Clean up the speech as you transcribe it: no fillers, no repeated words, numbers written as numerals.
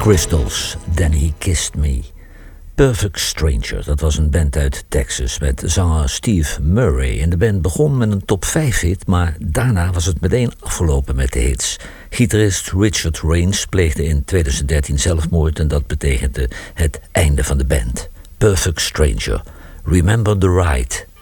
Crystals, Then He Kissed Me. Perfect Stranger, dat was een band uit Texas met zanger Steve Murray. En de band begon met een top 5 hit, maar daarna was het meteen afgelopen met de hits. Gitarist Richard Rains pleegde in 2013 zelfmoord en dat betekende het einde van de band. Perfect Stranger, Remember the Ride.